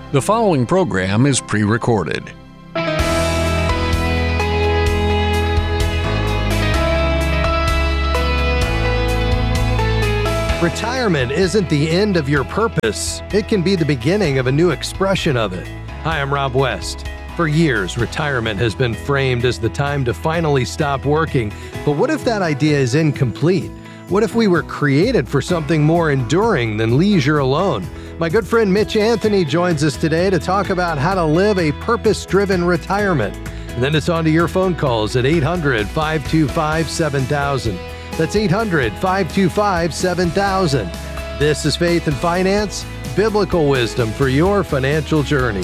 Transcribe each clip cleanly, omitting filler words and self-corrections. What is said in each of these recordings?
The following program is pre-recorded. Retirement isn't the end of your purpose. It can be the beginning of a new expression of it. Hi, I'm Rob West. For years, retirement has been framed as the time to finally stop working. But what if that idea is incomplete? What if we were created for something more enduring than leisure alone? My good friend Mitch Anthony joins us today to talk about how to live a purpose-driven retirement. And then it's on to your phone calls at 800-525-7000. That's 800-525-7000. This is Faith and Finance, biblical wisdom for your financial journey.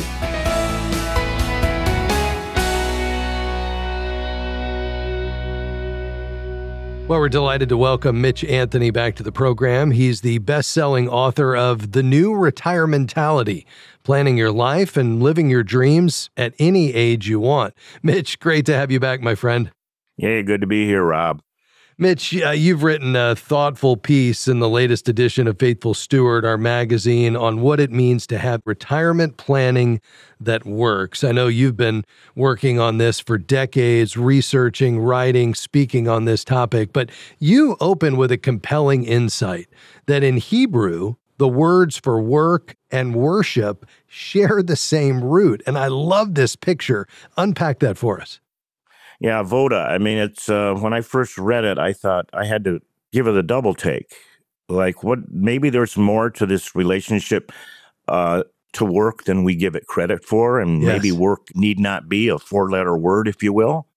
Well, we're delighted to welcome Mitch Anthony back to the program. He's the best-selling author of The New Retirementality, Planning Your Life and Living Your Dreams at Any Age You Want. Mitch, great to have you back, my friend. Yeah, good to be here, Rob. Mitch, you've written a thoughtful piece in the latest edition of Faithful Steward, our magazine, on what it means to have retirement planning that works. I know you've been working on this for decades, researching, writing, speaking on this topic, but you open with a compelling insight that in Hebrew, the words for work and worship share the same root. And I love this picture. Unpack that for us. Yeah, Voda. I mean, it's when I first read it, I thought I had to give it a double take. Like, maybe there's more to this relationship to work than we give it credit for, and maybe work need not be a four-letter word, if you will.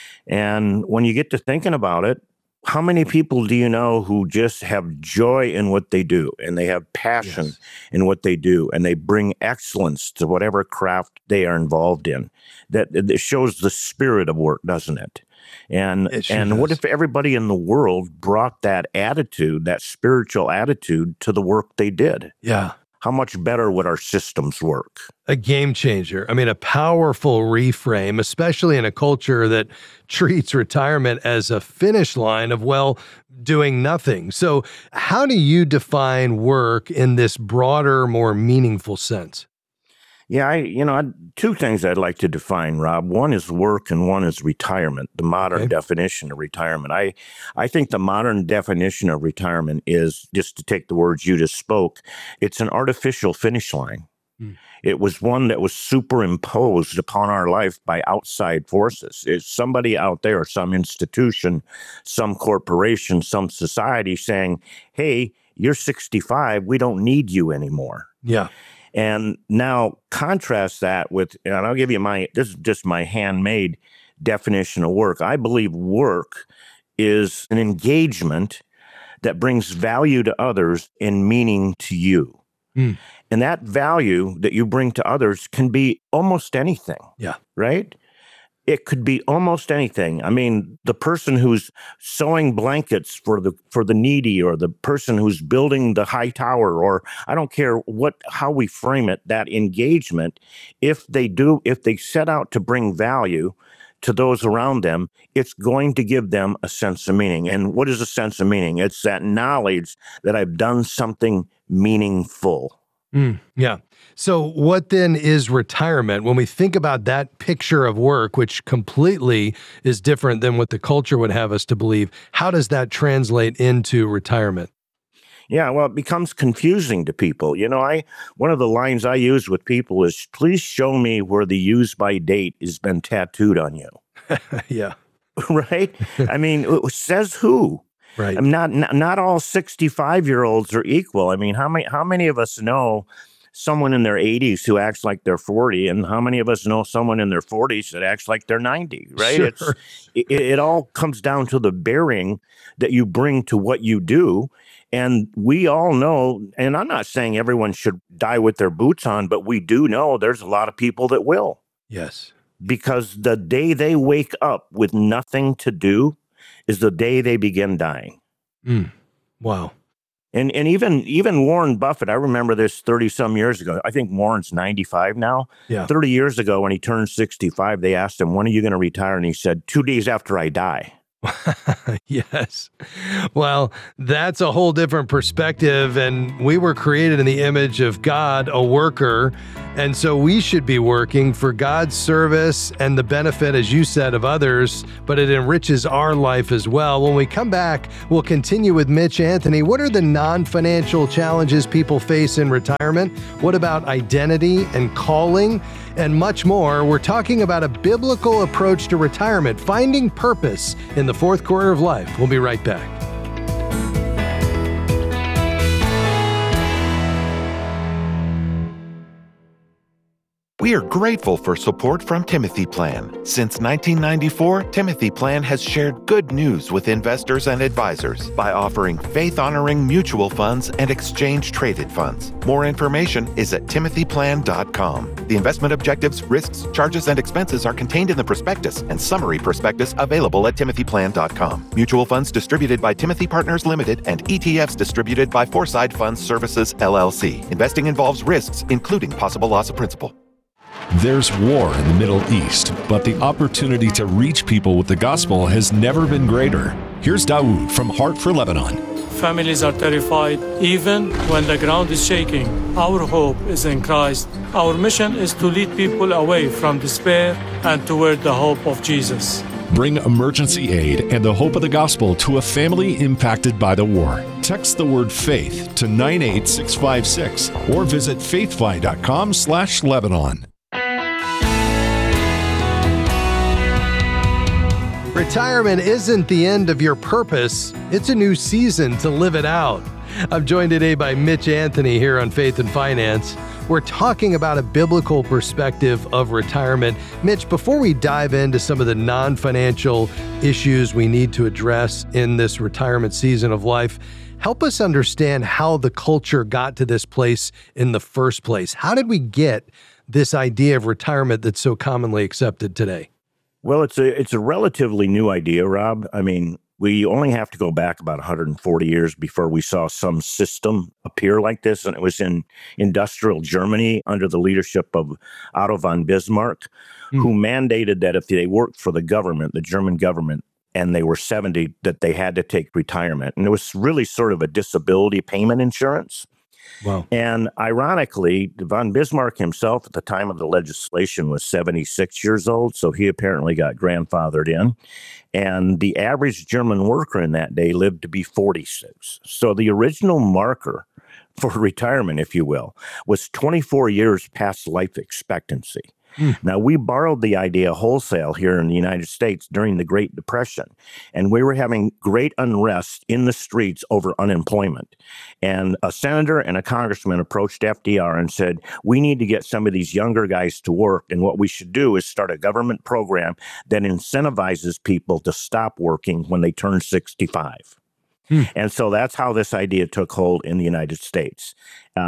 And when you get to thinking about it, how many people do you know who just have joy in what they do, and they have passion in what they do, and they bring excellence to whatever craft they are involved in? That it shows the spirit of work, doesn't it? And what if everybody in the world brought that attitude, that spiritual attitude, to the work they did? Yeah. How much better would our systems work? A game changer. I mean, a powerful reframe, especially in a culture that treats retirement as a finish line of, well, doing nothing. So how do you define work in this broader, more meaningful sense? Yeah, two things I'd like to define, Rob. One is work and one is retirement, the modern definition of retirement. I think the modern definition of retirement is, just to take the words you just spoke, it's an artificial finish line. It was one that was superimposed upon our life by outside forces. It's somebody out there, some institution, some corporation, some society saying, hey, you're 65, we don't need you anymore. Yeah. And now contrast that with, and I'll give you this is just my handmade definition of work. I believe work is an engagement that brings value to others and meaning to you. And that value that you bring to others can be almost anything. Yeah. Right? It could be almost anything. I mean, the person who's sewing blankets for the needy, or the person who's building the high tower, or I don't care how we frame it, that engagement, if they set out to bring value to those around them, it's going to give them a sense of meaning. And what is a sense of meaning? It's that knowledge that I've done something meaningful. Yeah. So what then is retirement? When we think about that picture of work, which completely is different than what the culture would have us to believe, how does that translate into retirement? Yeah, well, it becomes confusing to people. One of the lines I use with people is, please show me where the use by date has been tattooed on you. Yeah. Right? I mean, says who? Right. I mean, not all 65-year-olds are equal. I mean, how many of us know someone in their 80s who acts like they're 40, and how many of us know someone in their 40s that acts like they're 90, right? Sure. It all comes down to the bearing that you bring to what you do. And we all know, and I'm not saying everyone should die with their boots on, but we do know there's a lot of people that will. Yes. Because the day they wake up with nothing to do is the day they begin dying. Wow. And even Warren Buffett, I remember this 30-some years ago. I think Warren's 95 now. Yeah. 30 years ago when he turned 65, they asked him, when are you going to retire? And he said, 2 days after I die. Yes. Well, that's a whole different perspective. And we were created in the image of God, a worker. And so we should be working for God's service and the benefit, as you said, of others, but it enriches our life as well. When we come back, we'll continue with Mitch Anthony. What are the non-financial challenges people face in retirement? What about identity and calling? And much more. We're talking about a biblical approach to retirement, finding purpose in the fourth quarter of life. We'll be right back. We are grateful for support from Timothy Plan. Since 1994, Timothy Plan has shared good news with investors and advisors by offering faith-honoring mutual funds and exchange-traded funds. More information is at timothyplan.com. The investment objectives, risks, charges, and expenses are contained in the prospectus and summary prospectus available at timothyplan.com. Mutual funds distributed by Timothy Partners Limited and ETFs distributed by Foreside Funds Services, LLC. Investing involves risks, including possible loss of principal. There's war in the Middle East, but the opportunity to reach people with the gospel has never been greater. Here's Dawood from Heart for Lebanon. Families are terrified, even when the ground is shaking. Our hope is in Christ. Our mission is to lead people away from despair and toward the hope of Jesus. Bring emergency aid and the hope of the gospel to a family impacted by the war. Text the word faith to 98656 or visit faithfly.com/Lebanon. Retirement isn't the end of your purpose. It's a new season to live it out. I'm joined today by Mitch Anthony here on Faith and Finance. We're talking about a biblical perspective of retirement. Mitch, before we dive into some of the non-financial issues we need to address in this retirement season of life, help us understand how the culture got to this place in the first place. How did we get this idea of retirement that's so commonly accepted today? Well, it's a relatively new idea, Rob. I mean, we only have to go back about 140 years before we saw some system appear like this, and it was in industrial Germany under the leadership of Otto von Bismarck, who mandated that if they worked for the government, the German government, and they were 70, that they had to take retirement. And it was really sort of a disability payment insurance. Wow. And ironically, von Bismarck himself at the time of the legislation was 76 years old, so he apparently got grandfathered in. And the average German worker in that day lived to be 46. So the original marker for retirement, if you will, was 24 years past life expectancy. Now, we borrowed the idea wholesale here in the United States during the Great Depression, and we were having great unrest in the streets over unemployment. And a senator and a congressman approached FDR and said, we need to get some of these younger guys to work, and what we should do is start a government program that incentivizes people to stop working when they turn 65. And so that's how this idea took hold in the United States in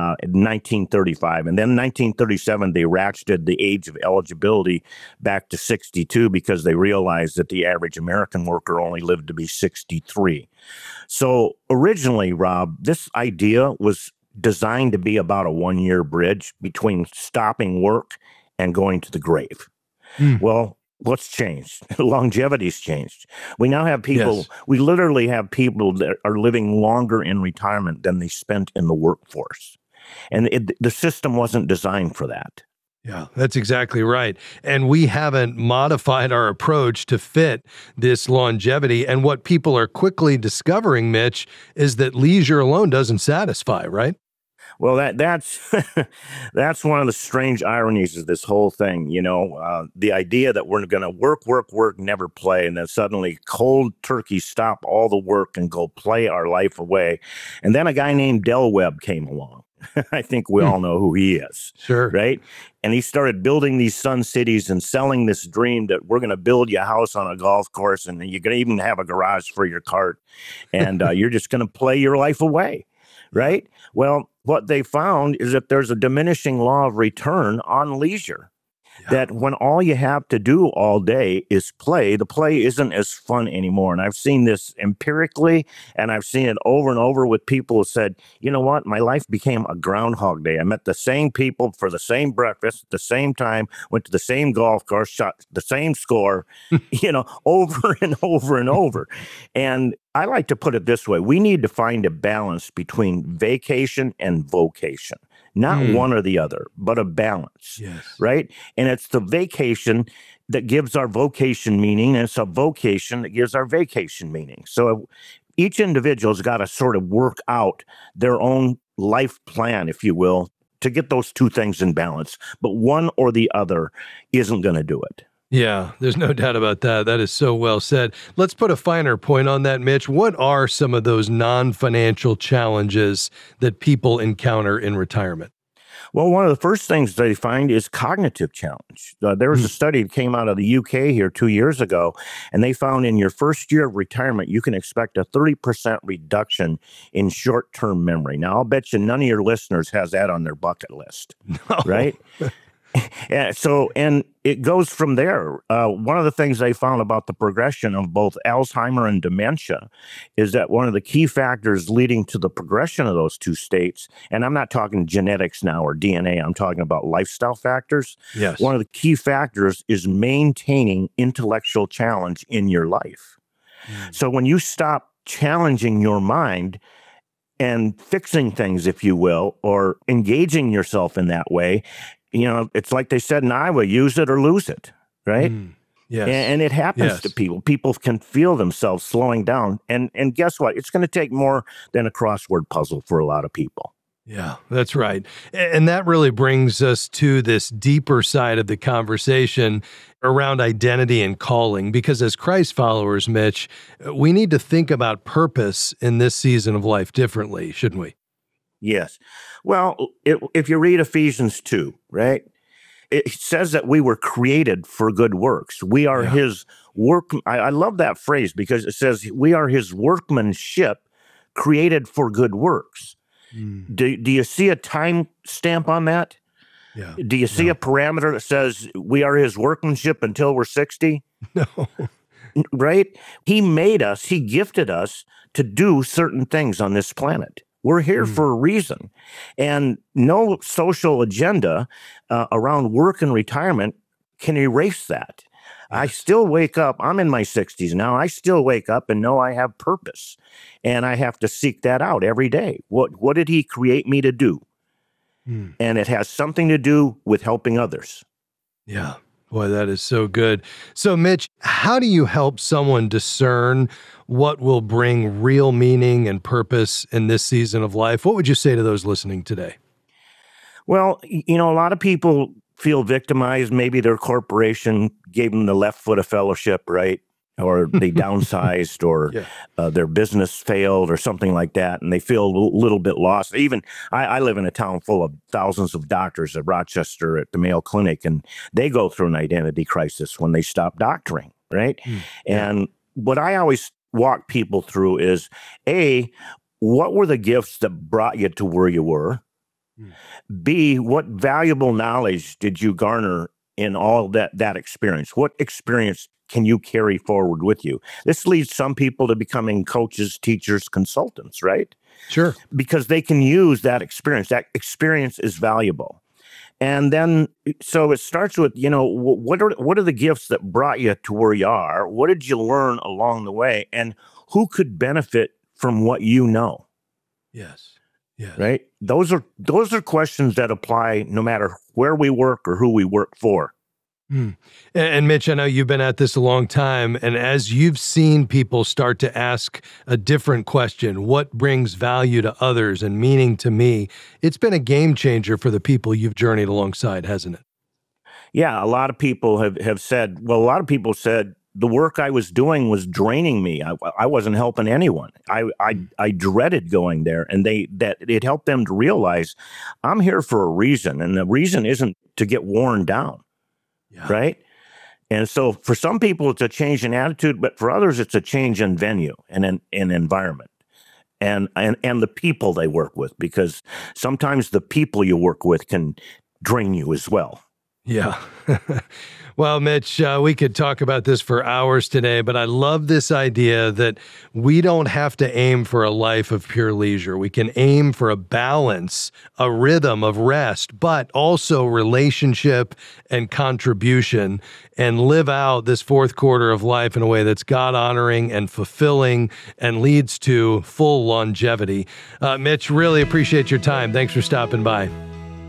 1935. And then in 1937, they ratcheted the age of eligibility back to 62 because they realized that the average American worker only lived to be 63. So originally, Rob, this idea was designed to be about a one-year bridge between stopping work and going to the grave. Well, what's changed? Longevity's changed. We now have people, Yes. we literally have people that are living longer in retirement than they spent in the workforce. And the system wasn't designed for that. Yeah, that's exactly right. And we haven't modified our approach to fit this longevity. And what people are quickly discovering, Mitch, is that leisure alone doesn't satisfy, right? Well, that's that's one of the strange ironies of this whole thing. You know, the idea that we're going to work, never play, and then suddenly cold turkey stop all the work and go play our life away. And then a guy named Del Webb came along. I think we all know who he is. Sure. Right. And he started building these sun cities and selling this dream that we're going to build you a house on a golf course, and you're going to even have a garage for your cart, and you're just going to play your life away. Right. Well, what they found is that there's a diminishing law of return on leisure. That when all you have to do all day is play, the play isn't as fun anymore. And I've seen this empirically, and I've seen it over and over with people who said, you know what, my life became a Groundhog Day. I met the same people for the same breakfast at the same time, went to the same golf course, shot the same score, over and over and over. And I like to put it this way. We need to find a balance between vacation and vocation. not one or the other, but a balance, Yes. right? And it's the vacation that gives our vocation meaning, and it's a vocation that gives our vacation meaning. So each individual's got to sort of work out their own life plan, if you will, to get those two things in balance. But one or the other isn't going to do it. Yeah, there's no doubt about that. That is so well said. Let's put a finer point on that, Mitch. What are some of those non-financial challenges that people encounter in retirement? Well, one of the first things they find is cognitive challenge. There was a study that came out of the UK here 2 years ago, and they found in your first year of retirement, you can expect a 30% reduction in short-term memory. Now, I'll bet you none of your listeners has that on their bucket list, right? And it goes from there. One of the things they found about the progression of both Alzheimer and dementia is that one of the key factors leading to the progression of those two states, and I'm not talking genetics now or DNA, I'm talking about lifestyle factors. Yes. One of the key factors is maintaining intellectual challenge in your life. So when you stop challenging your mind and fixing things, if you will, or engaging yourself in that way, it's like they said in Iowa, use it or lose it, right? Yes. And it happens Yes. to people. People can feel themselves slowing down. And guess what? It's going to take more than a crossword puzzle for a lot of people. Yeah, that's right. And that really brings us to this deeper side of the conversation around identity and calling, because as Christ followers, Mitch, we need to think about purpose in this season of life differently, shouldn't we? Yes. Well, if you read Ephesians 2, right, it says that we were created for good works. We are his work. I love that phrase because it says we are his workmanship created for good works. Do you see a time stamp on that? Yeah. Do you see a parameter that says we are his workmanship until we're 60? No. Right? He made us, he gifted us to do certain things on this planet. We're here for a reason. And no social agenda around work and retirement can erase that. I still wake up, I'm in my 60s now, I still wake up and know I have purpose. And I have to seek that out every day. What did he create me to do? And it has something to do with helping others. Yeah. Boy, that is so good. So, Mitch, how do you help someone discern what will bring real meaning and purpose in this season of life? What would you say to those listening today? Well, a lot of people feel victimized. Maybe their corporation gave them the left foot of fellowship, right? Or they downsized, or their business failed, or something like that, and they feel a little bit lost. Even I live in a town full of thousands of doctors at Rochester at the Mayo Clinic, and they go through an identity crisis when they stop doctoring, right? And what I always walk people through is, A, what were the gifts that brought you to where you were? B, what valuable knowledge did you garner in all that experience? What experience can you carry forward with you? This leads some people to becoming coaches, teachers, consultants, right? Sure. Because they can use that experience. That experience is valuable. And then, so it starts with, what are the gifts that brought you to where you are? What did you learn along the way? And who could benefit from what you know? Yes. Yes. Right? Those are questions that apply no matter where we work or who we work for. And Mitch, I know you've been at this a long time, and as you've seen people start to ask a different question, what brings value to others and meaning to me, it's been a game changer for the people you've journeyed alongside, hasn't it? Yeah, a lot of people have said, the work I was doing was draining me. I wasn't helping anyone. I dreaded going there, and that it helped them to realize I'm here for a reason, and the reason isn't to get worn down. Yeah. Right. And so for some people, it's a change in attitude, but for others, it's a change in venue and in environment and the people they work with, because sometimes the people you work with can drain you as well. Yeah. Well, Mitch, we could talk about this for hours today, but I love this idea that we don't have to aim for a life of pure leisure. We can aim for a balance, a rhythm of rest, but also relationship and contribution, and live out this fourth quarter of life in a way that's God-honoring and fulfilling and leads to full longevity. Mitch, really appreciate your time. Thanks for stopping by.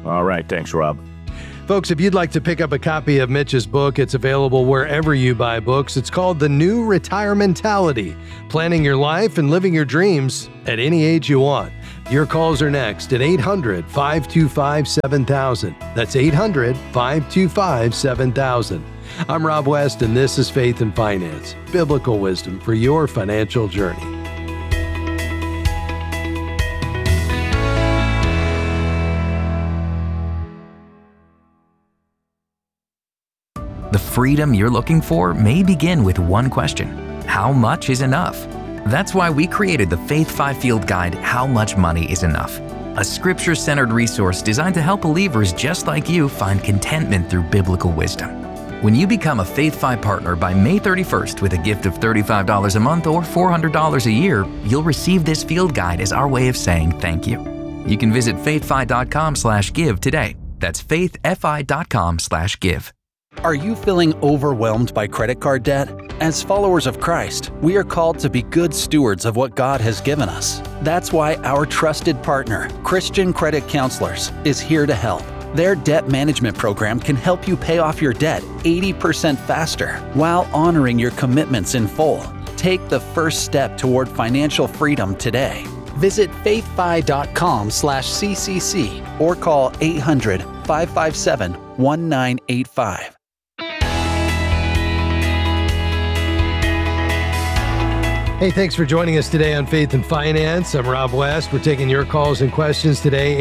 All right. Thanks, Rob. Folks, if you'd like to pick up a copy of Mitch's book, it's available wherever you buy books. It's called The New Retirementality, Planning Your Life and Living Your Dreams at any age you want. Your calls are next at 800-525-7000. That's 800-525-7000. I'm Rob West, and this is Faith and Finance, biblical wisdom for your financial journey. The freedom you're looking for may begin with one question: how much is enough? That's why we created the Faith 5-Field Guide, How Much Money is Enough, a scripture-centered resource designed to help believers just like you find contentment through biblical wisdom. When you become a Faith 5 partner by May 31st with a gift of $35 a month or $400 a year, you'll receive this field guide as our way of saying thank you. You can visit faithfi.com/give today. That's faithfi.com/give. Are you feeling overwhelmed by credit card debt? As followers of Christ, we are called to be good stewards of what God has given us. That's why our trusted partner, Christian Credit Counselors, is here to help. Their debt management program can help you pay off your debt 80% faster while honoring your commitments in full. Take the first step toward financial freedom today. Visit faithfi.com/CCC or call 800-557-1985. Hey, thanks for joining us today on Faith and Finance. I'm Rob West. We're taking your calls and questions today,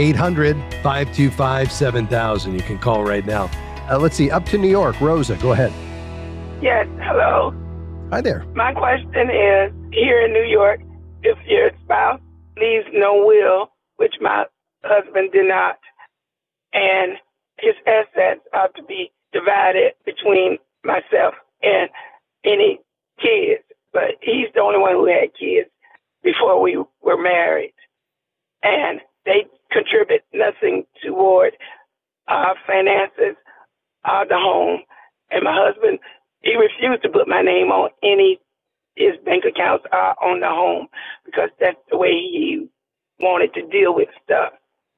800-525-7000. You can call right now. Let's see, up to New York. Rosa, go ahead. Yes, hello. Hi there. My question is, here in New York, if your spouse leaves no will, which my husband did not, and his assets are to be divided between myself and any kids, but he's the only one who had kids before we were married. And they contribute nothing toward our finances, the home. And my husband, he refused to put my name on any, his bank accounts are on the home because that's the way he wanted to deal with stuff.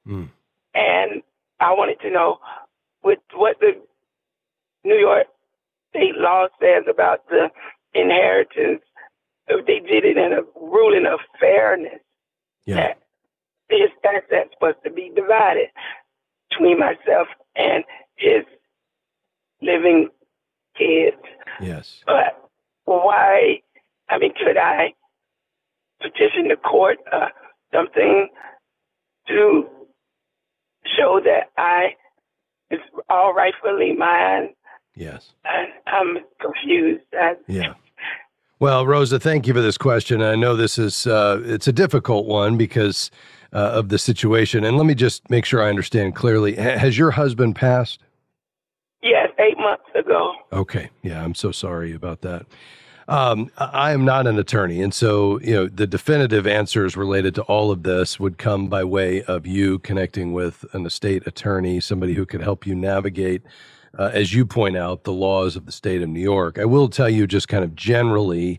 And I wanted to know what the New York state law says about the inheritance, if they did it in a ruling of fairness, that his assets supposed to be divided between myself and his living kids. Yes. But why, could I petition the court something to show that it's all rightfully mine? Yes. I'm confused. Yeah. Well, Rosa, thank you for this question. I know this is it's a difficult one because of the situation. And let me just make sure I understand clearly. Has your husband passed? Yes, 8 months ago. Okay. Yeah, I'm so sorry about that. I am not an attorney. And so, the definitive answers related to all of this would come by way of you connecting with an estate attorney, somebody who could help you navigate, as you point out, the laws of the state of New York. I will tell you just kind of generally,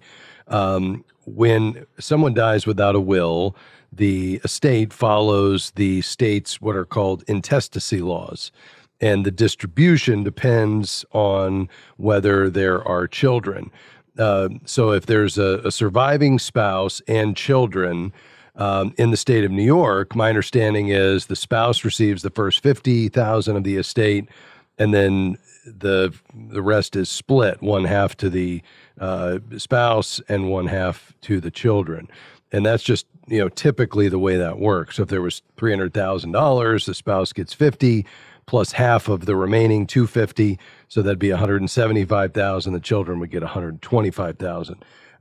when someone dies without a will, the estate follows the state's what are called intestacy laws. And the distribution depends on whether there are children. So if there's a surviving spouse and children in the state of New York, my understanding is the spouse receives the first $50,000 of the estate, and then the rest is split, one half to the spouse and one half to the children. And that's just, typically the way that works. So if there was $300,000, the spouse gets 50 plus half of the remaining $250, so that'd be $175,000. The children would get $125,000.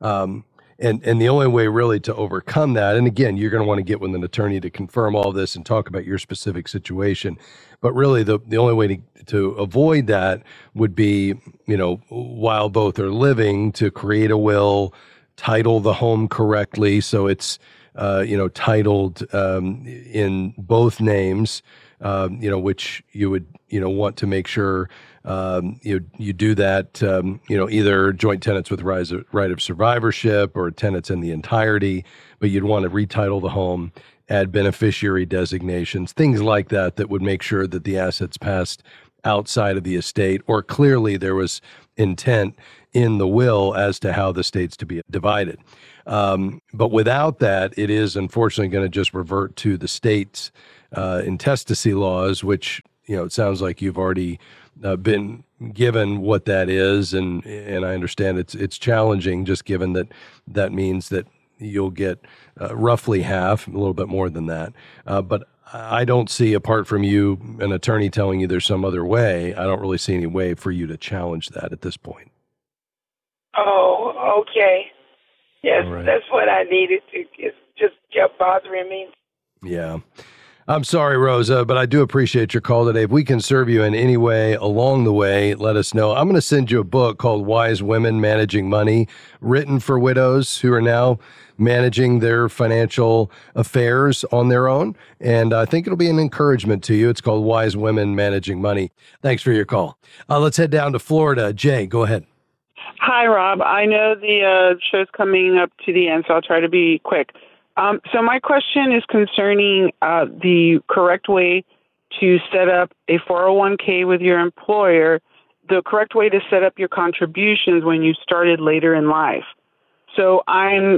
And the only way really to overcome that, and again, you're going to want to get with an attorney to confirm all this and talk about your specific situation. But really, the only way to avoid that would be, while both are living, to create a will, title the home correctly, so it's titled in both names. Which you would, want to make sure, you do that, either joint tenants with right of survivorship or tenants in the entirety, but you'd want to retitle the home add beneficiary designations, things like that, that would make sure that the assets passed outside of the estate, or clearly there was intent in the will as to how the estate's to be divided. But without that, it is unfortunately going to just revert to the state's intestacy laws, which, it sounds like you've already been given what that is, and I understand it's challenging, just given that means that you'll get roughly half, a little bit more than that. But I don't see, apart from you, an attorney telling you there's some other way, I don't really see any way for you to challenge that at this point. Oh, okay. Yes, Right. That's what I needed to. It just kept bothering me. Yeah. I'm sorry, Rosa, but I do appreciate your call today. If we can serve you in any way along the way, let us know. I'm going to send you a book called Wise Women Managing Money, written for widows who are now managing their financial affairs on their own. And I think it'll be an encouragement to you. It's called Wise Women Managing Money. Thanks for your call. Let's head down to Florida. Jay, go ahead. Hi, Rob. I know the show's coming up to the end, so I'll try to be quick. So my question is concerning the correct way to set up a 401k with your employer, the correct way to set up your contributions when you started later in life. So I'm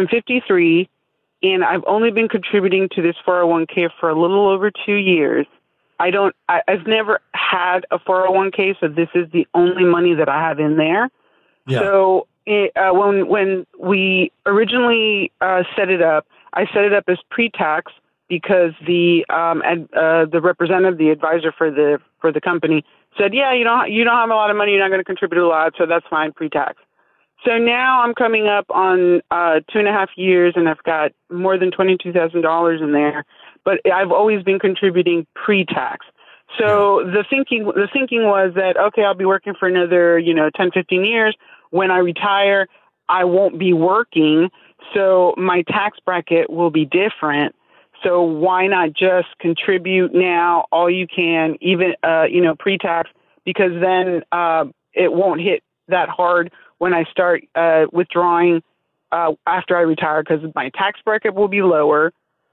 53, and I've only been contributing to this 401k for a little over 2 years. I've never had a 401k, so this is the only money that I have in there. Yeah. So when we originally set it up, I set it up as pre-tax because the representative, the advisor for the company, said, "Yeah, you don't have a lot of money, you're not going to contribute a lot, so that's fine, pre-tax." So now I'm coming up on 2.5 years, and I've got more than $22,000 in there, but I've always been contributing pre-tax. So the thinking was that, okay, I'll be working for another 10, 15 years. When I retire, I won't be working, so my tax bracket will be different. So why not just contribute now all you can, even pre-tax, because then it won't hit that hard when I start withdrawing after I retire, because my tax bracket will be lower.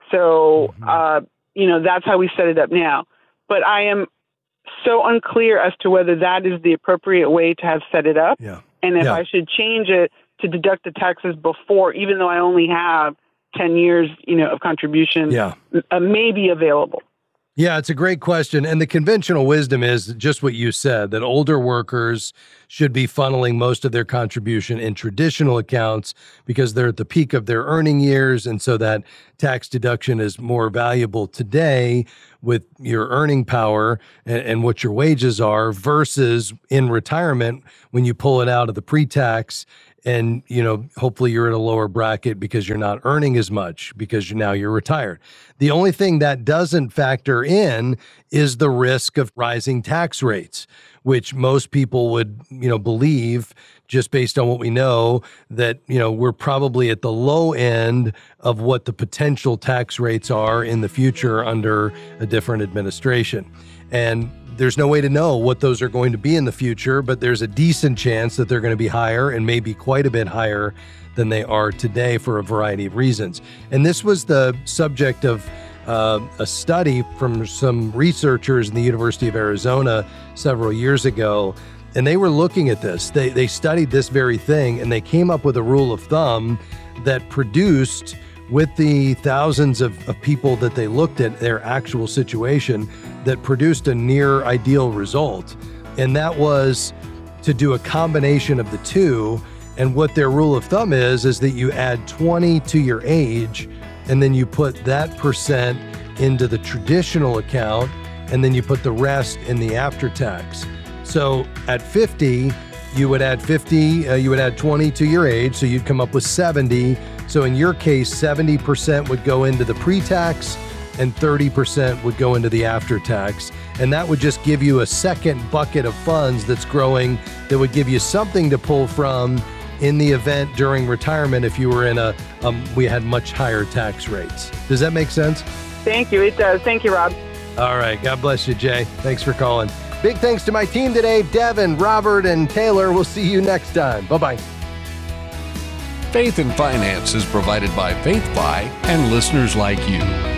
So that's how we set it up now. But I am so unclear as to whether that is the appropriate way to have set it up. Yeah. And if I should change it to deduct the taxes before, even though I only have 10 years, of contribution, may be available. Yeah, it's a great question. And the conventional wisdom is just what you said, that older workers should be funneling most of their contribution in traditional accounts because they're at the peak of their earning years. And so that tax deduction is more valuable today with your earning power and what your wages are versus in retirement when you pull it out of the pre-tax. And, hopefully you're at a lower bracket because you're not earning as much because you're retired. The only thing that doesn't factor in is the risk of rising tax rates, which most people would, believe, just based on what we know, that, we're probably at the low end of what the potential tax rates are in the future under a different administration. And there's no way to know what those are going to be in the future, but there's a decent chance that they're going to be higher and maybe quite a bit higher than they are today for a variety of reasons. And this was the subject of a study from some researchers in the University of Arizona several years ago, and they were looking at this. They studied this very thing, and they came up with a rule of thumb that produced, with the thousands of people that they looked at their actual situation, that produced a near ideal result. And that was to do a combination of the two. And what their rule of thumb is that you add 20 to your age, and then you put that percent into the traditional account, and then you put the rest in the after tax. So at 50, you would add 20 to your age, so you'd come up with 70. So in your case, 70% would go into the pre-tax and 30% would go into the after-tax. And that would just give you a second bucket of funds that's growing that would give you something to pull from in the event during retirement if you were in we had much higher tax rates. Does that make sense? Thank you. It does. Thank you, Rob. All right. God bless you, Jay. Thanks for calling. Big thanks to my team today, Devin, Robert, and Taylor. We'll see you next time. Bye-bye. Faith and Finance is provided by FaithFi and listeners like you.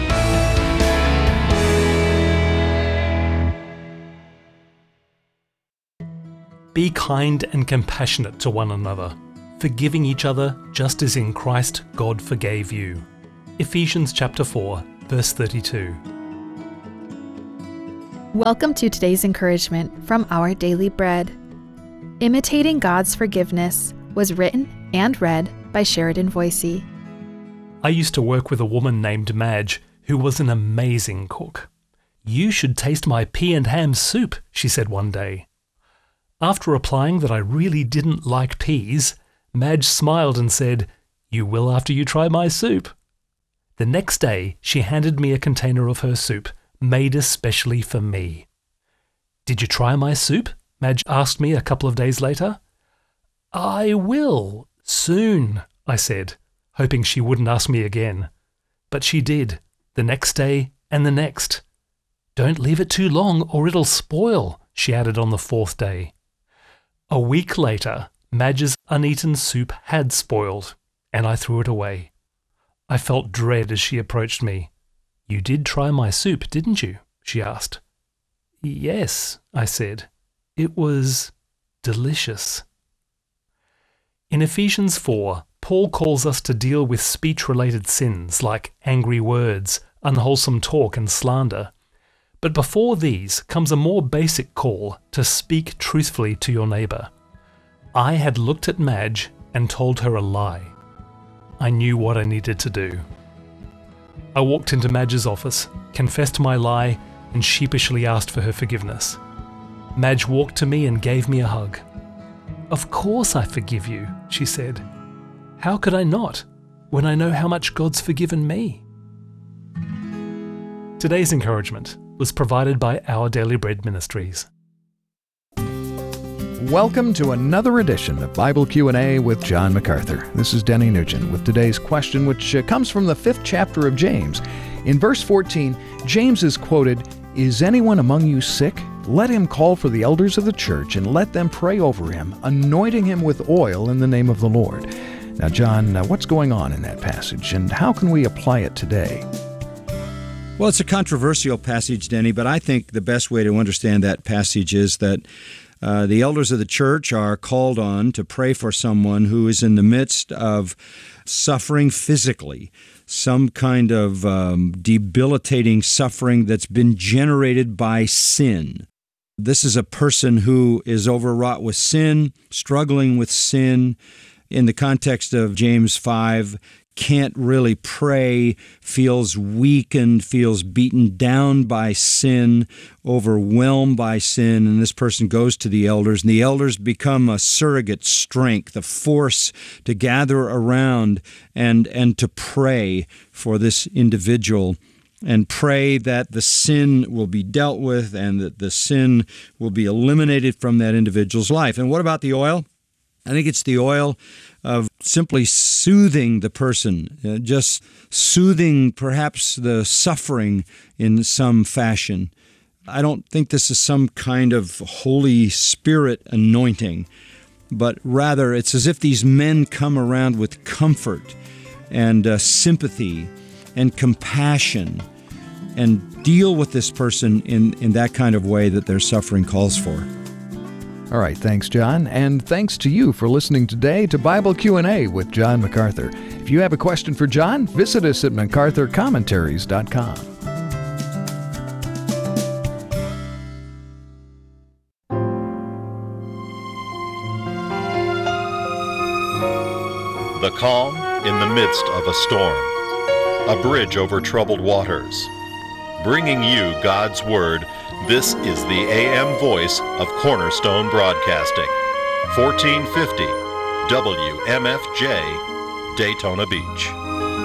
Be kind and compassionate to one another, forgiving each other just as in Christ God forgave you. Ephesians chapter 4, verse 32. Welcome to today's encouragement from Our Daily Bread. Imitating God's Forgiveness was written and read by Sheridan Voisey. I used to work with a woman named Madge, who was an amazing cook. "You should taste my pea and ham soup," she said one day. After replying that I really didn't like peas, Madge smiled and said, "You will after you try my soup." The next day, she handed me a container of her soup, made especially for me. "Did you try my soup?" Madge asked me a couple of days later. "I will, soon," I said, hoping she wouldn't ask me again. But she did, the next day and the next. "Don't leave it too long or it'll spoil," she added on the fourth day. A week later, Madge's uneaten soup had spoiled, and I threw it away. I felt dread as she approached me. "You did try my soup, didn't you?" she asked. "Yes," I said. "It was delicious." In Ephesians 4, Paul calls us to deal with speech-related sins like angry words, unwholesome talk, and slander. But before these comes a more basic call to speak truthfully to your neighbor. I had looked at Madge and told her a lie. I knew what I needed to do. I walked into Madge's office, confessed my lie, and sheepishly asked for her forgiveness. Madge walked to me and gave me a hug. "Of course I forgive you," she said. "How could I not, when I know how much God's forgiven me?" Today's encouragement was provided by Our Daily Bread Ministries. Welcome to another edition of Bible Q&A with John MacArthur. This is Denny Nugent with today's question, which comes from the 5th chapter of James. In verse 14, James is quoted, "Is anyone among you sick? Let him call for the elders of the church and let them pray over him, anointing him with oil in the name of the Lord." Now, John, what's going on in that passage, and how can we apply it today? Well, it's a controversial passage, Denny, but I think the best way to understand that passage is that the elders of the church are called on to pray for someone who is in the midst of suffering physically, some kind of debilitating suffering that's been generated by sin. This is a person who is overwrought with sin, struggling with sin. In the context of James 5, can't really pray, feels weakened, feels beaten down by sin, overwhelmed by sin, and this person goes to the elders, and the elders become a surrogate strength, a force to gather around and to pray for this individual, and pray that the sin will be dealt with and that the sin will be eliminated from that individual's life. And what about the oil? I think it's the oil of simply soothing the person, just soothing perhaps the suffering in some fashion. I don't think this is some kind of Holy Spirit anointing, but rather it's as if these men come around with comfort and sympathy and compassion and deal with this person in that kind of way that their suffering calls for. All right, thanks, John, and thanks to you for listening today to Bible Q&A with John MacArthur. If you have a question for John, visit us at MacArthurCommentaries.com. The calm in the midst of a storm. A bridge over troubled waters. Bringing you God's Word, this is the AM voice of Cornerstone Broadcasting. 1450 WMFJ, Daytona Beach.